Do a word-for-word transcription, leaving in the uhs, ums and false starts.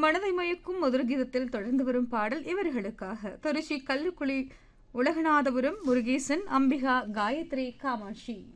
மனதை மயக்கும் மதுரகீதத்தில் தொடர்ந்து வரும் பாடல் இவர்களுக்காக. திருச்சி கல்லுக்குழி உலகநாதபுரம் முருகேசன், அம்பிகா, காயத்ரி, காமாட்சி.